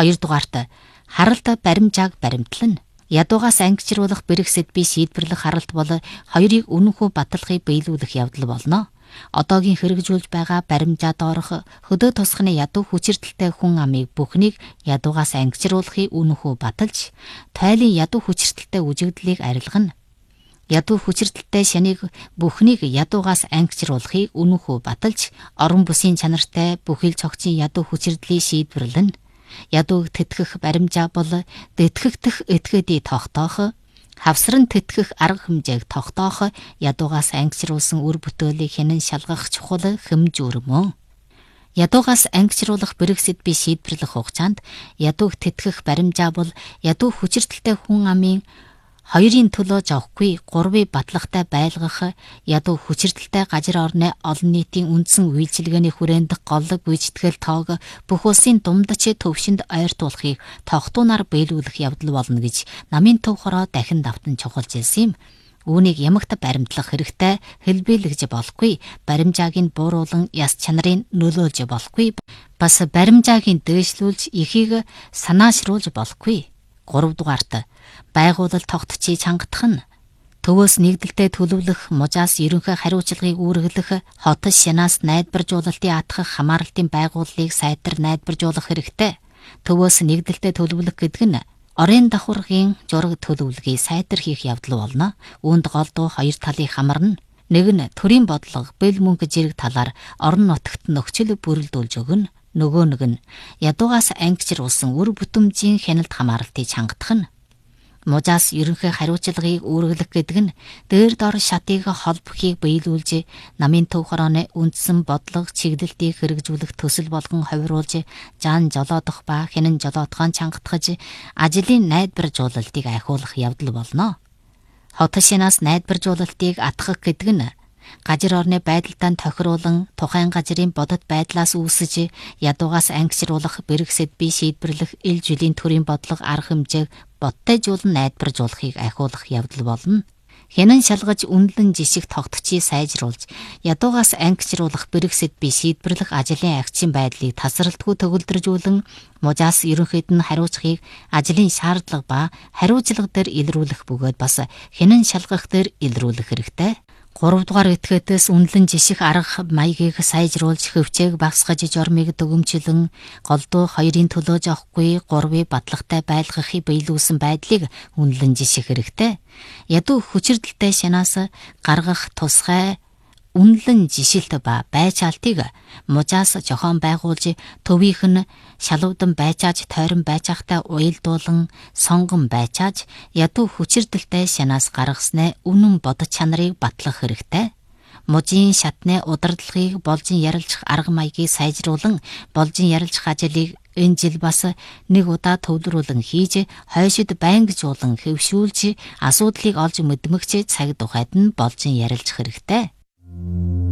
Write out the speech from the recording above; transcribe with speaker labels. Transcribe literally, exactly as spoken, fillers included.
Speaker 1: Хоёрдугаарт харалт баримжааг баримтлана. Ядуугаас ангижруулах бэрх сэдвийг шийдвэрлэх харалт бол хоёрыг үнэнхүү баталгыг биелүүлэх явдал болно. Одоогийн хэрэгжүүлж байгаа баримжаа доорох хөдөө тосхны ядуу хүчирдэлтэй хүн амыг бүхнийг ядуугаас ангижруулахыг үнэнхүү баталж, тойлын ядуу хүчирдэлтэй үжигдлийг арилгана. Ядуу хүчирдэлтэй шанийг бүхнийг ядуугаас ангижруулахыг үнэнхүү баталж, орон бүсийн чанартай бүхэл цогцын ядуу хүчирдлийг шийдвэрлэнэ. Ядууг тэтгэх баримжаа бол тэтгэгдэх этгээдийг тогтоох, хавсран тэтгэх арга хэмжээг тогтоох ядуугаас ангижруулсан үр бүтээлийг хянан шалгах чухал хэмжүүр мөн. Ядуугаас ангижруулах бэрх сэдвийг шийдвэрлэх хугацаанд ядууг тэтгэх баримжаа бол ядуу хүчирдэлтэй хүн амын хоёрын төлөө жавхгүй гурвыг батлагтай байлгах ядуу хүчирдэлтэй газар орны олон нийтийн үндсэн үйлчилгээний хүрээнд голлог гүйцэтгэл тоог бүх улсын думдач төвшөнд ойртуулахыг тогтуунаар биелүүлэх явдал болно гэж намын төв хороо дахин давтан чухалчилсан юм. Үүнийг ямагт баримтлах хэрэгтэй, хэлбэлэгж болохгүй, баримжааг нь бууруулан яс чанарыг нөлөөлж болохгүй, бас баримжааг нь дээшлүүлж ихийг санаашруулж болохгүй. Гуравдугаарт байгуулалт тогтчийг чангадах нь төвөөс нэгдэлтэй төлөвлөх, мужаас ерөнхий хариуцлагыг үүргэлэх, хотос шянаас найдваржуулалтын атгах хамаарлалтын байгууллагыг сайтар найдваржуулах хэрэгтэй. Төвөөс нэгдэлтэй төлөвлөх гэдэг нь орон давхаргын зураг төлөвлөгөөийг сайтар хийх явдал болно. Үүнд голдуу хоёр талыг хамарна. Нэг нь төрийн бодлого, бэл мөнгө зэрэг талаар орон нутагт нөхцөл бүрэлдүүлж өгнө. Нөгөө нэг нь ядуугаас ангижруулсан үр бүтэмжийн хяналт хамаарлалтыг чангадах нь. Мужаас ерөнхий хариуцлагыг үүргэлэх гэдэг нь дээр дор шатыг холбохыг биелүүлж, намын төв хорооны үндсэн бодлого чиглэлтийг хэрэгжүүлэх төсөл болгон хувируулж, жан жолоодох ба хянан жолоодохоо чангатгаж, ажлын найдваржуулалтыг ахиулах явдал болно. Хотос шянаас найдваржуулалтыг атгах гэдэг нь газар орны байдалтай тохируулан тухайн газрын бодит байдлаас үүсэж ядуугаас ангижруулах бэрх сэдвийг шийдвэрлэх ил жилийн төрийн бодлого арга хэмжээг боттойжуулан найдваржуулахыг ахиулах явдал болно. Хянан шалгаж үнэлэн жишг тогтчийг сайжруулж, ядуугаас ангижруулах бэрх сэдвийг шийдвэрлэх ажлын агчийн байдлыг тасралтгүй төгөлдржүүлэн, мужаас ерөнхийд нь хариуцахыг ажлын шаардлага ба хариуцлага дээр илрүүлэх бөгөөд бас хянан шалгах дээр илрүүлэх хэрэгтэй. Гуравдугаар этгээдээс үнэлэн жишг арга маягийг сайжруулж, хөвчээг багсгаж, жормыг дөгөмчлөн, голдуу хоёрын төлөө жавхгүй гурвыг батлагтай байлгахыг биелүүлсэн байдлыг үнэлэн жишг хэрэгтэй. Ядуу хүчирдэлтэй шянаас гаргах тусгай үнэлэн жишилт ба байчаалтыг мужаас зохион байгуулж, төвийнх нь шалуудан байчааж, тойрон байчаахтай уялдуулан, сонгон байчааж, ядуу хүчирдэлтэй шянаас гаргаснаа үнэн бодож чанарыг батлах хэрэгтэй. Мужийн шатны удирдлагыг боломжин ярилцах арга маягийг сайжруулан, боломжин ярилцах ажлыг энэ жил бас нэг удаа төвлөрүүлэн хийж, хойшид байнгжуулан хэвшүүлж, асуудлыг олж мэдмэгч цаг тухайд нь боломжин ярилцах хэрэгтэй.